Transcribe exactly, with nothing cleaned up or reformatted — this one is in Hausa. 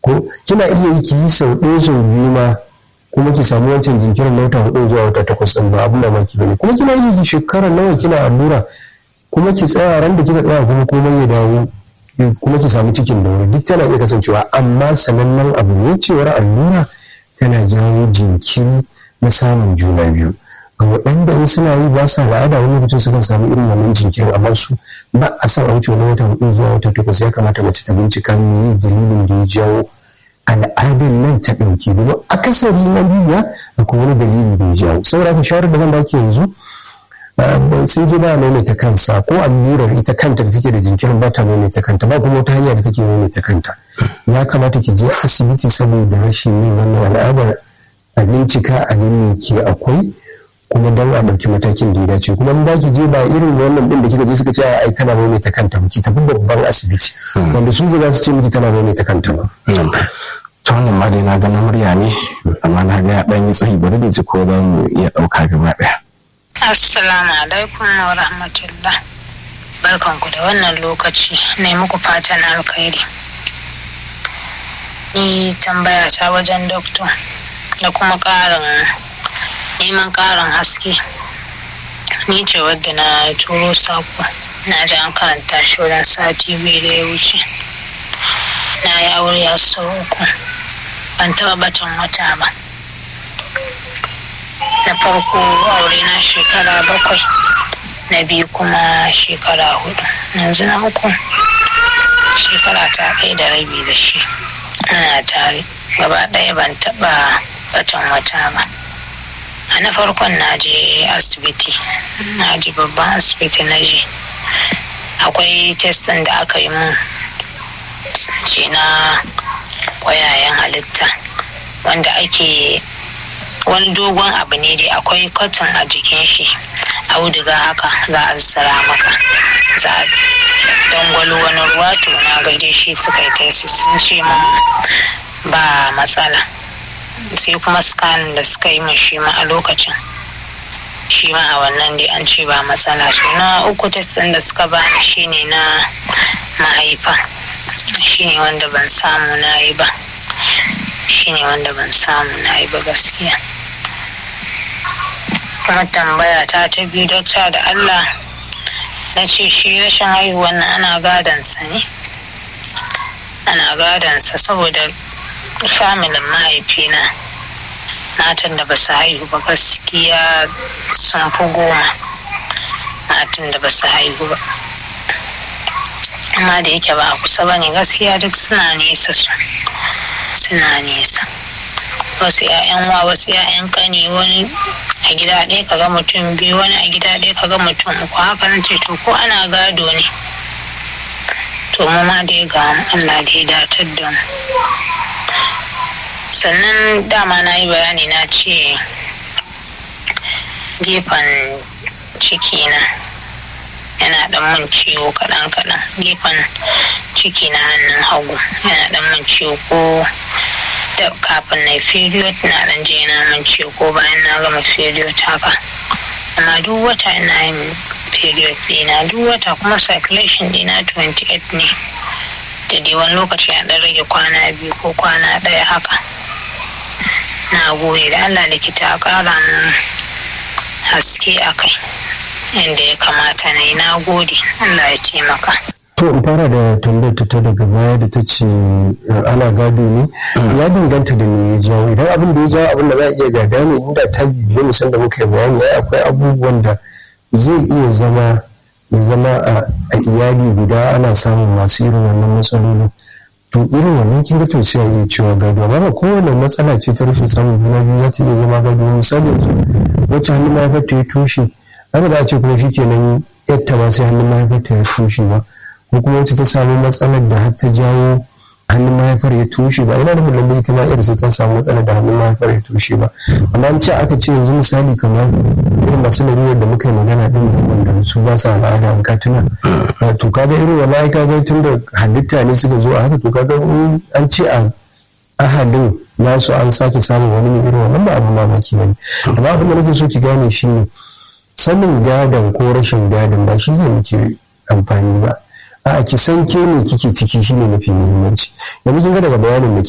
ko kina iya yi ki yi sau ɗaya sau biyu ma kuma ki samu wancan jinkirin na wata hudu zuwa wata takwas ɗin ba abin da maki bane kuma kina iya ki shekarar nawa kina allura kuma ki tsaya ran da kika tsaya kuma komai ya dawo kuma ki samu cikin da wuri duk tana iya kasancewa amma sanannen abu ne cewar allura tana jawo jinkiri na samun juna biyu ga waɗanda in suna yi ba sa al'ada wani lokacin sukan samu irin wannan jinkirin amma su ba a san a wuce wani wata hudu zuwa wata takwas ya kamata mace ta bincika me dalilin da ya jawo al'adar nan ta ɗauki domin akasari na bibiya akwai wani dalili da ya jawo saboda ka shawarar da zan baki yanzu sun je ba maimaita kansa ko allurar ita kanta da take da jinkirin ba ta maimaita kanta ba kuma wata hanya da take maimaita kanta ya kamata ki je asibiti saboda rashin yin wannan al'adar a bincika a me ke akwai kuma don a ɗauki matakin da ya dace kuma in ba ki je ba irin wannan ɗin da kika je suka ce ai tana maimaita kanta ba ki tafi babban asibiti wanda su ba za su ce miki tana maimaita kanta ba. ta wannan ma dai na ga na murya ne amma na ga ya ɗan yi tsayi bari da ji ko za mu iya ɗauka gaba ɗaya. Assalamu alaikum wa rahmatullah. Barkanku da wannan lokaci ne muku fatan alkhairi. Ni tambaya ta wajen doktor da kuma ƙarin neman ƙarin haske. Ni ce wadda na turo sako na ji an karanta shi wajen sati biyu da ya wuce. Na yi aure a sau uku ban taɓa batun wata ba. Na farko aure na shekara bakwai na biyu kuma shekara hudu yanzu na uku shekara ta ɗaya da rabi da shi ana tare gaba ɗaya ban taɓa batun wata ba. A na farkon na je asibiti na je babban asibiti na je akwai testin da aka yi mun ce na ƙwayayen halitta wanda ake wani dogon abu ne dai akwai cotton a jikin shi auduga haka za a tsara maka za a dangwalo wani ruwa to na gaide shi suka yi tesi sun ce mun ba matsala sai kuma scan da suka yi mun shi ma a lokacin shi ma a wannan dai an ce ba matsala to na uku testin da suka bani shine na mahaifa shine wanda ban samu na yi ba shine wanda ban samu na yi ba gaskiya. Kuma tambaya ta ta biyu dokta da Allah na ce shi rashin haihuwan nan ana gadansa ne ana gadansa saboda familin mahaifina matan da ba su haihu ba gaskiya sun fi goma matan da ba su haihu ba amma da yake ba a kusa ba ne gaskiya duk suna nesa su suna nesa wasu 'ya'yan wa wasu 'ya'yan kani wani a gida ɗaya kaga mutum biyu wani a gida ɗaya kaga mutum uku haka na ce to ko ana gado ne to mu ma dai ga Allah da ya datar da mu. Sannan dama na yi bayani na ce gefen ciki na yana dan mun ciwo kaɗan kaɗan gefen ciki na hannun hagu yana dan mun ciwo ko da kafin na period na dan je na mun ciwo ko bayan na gama period haka amma duk wata ina yin period dina duk wata kuma circulation dina twenty-eight ne da dai wani lokaci a dan rage kwana biyu ko kwana ɗaya haka. Na gode da Allah likita a ƙara mun haske a kai inda ya kamata na yi. Na gode Allah ya ce maka. To in fara da tambayar ta daga baya da ta ce ana gado ne ya danganta da me ya jawo idan abin da ya jawo abin da za a iya gada ne inda ta biyu musan da muka yi bayani akwai abubuwan da zai iya zama ya zama a iyali guda ana samun masu irin wannan matsalolin to irin wannan kin ga to sai a iya cewa gado amma ba kowane matsala ce ta rashin samun juna biyu za ta iya zama gado misali yanzu wacce hannun mahaifar ta ya toshe ba za a ce kuma shikenan yadda ma sai hannun mahaifar ta ya toshe ba ko kuma wacce ta samu matsalar da har ta jawo hannun mahaifar ya toshe ba ina da lallai ita ma irin sai ta samu matsalar da hannun mahaifar ya toshe ba amma an ce aka ce yanzu misali kamar irin masu lalurar da muka yi magana din wanda su ba sa al'ada an ka tuna to kaga irin wani ai kaga tun da halitta ne suka zo a haka to kaga an ce a ahalin nasu an sake samun wani mai irin wannan ba abin mamaki bane amma abin da nake so ki gane shi ne sanin gadon ko rashin gadon ba shi zai miki amfani ba a ki san ke ne kike ciki shine mafi muhimmanci yanzu kin ga daga bayanin da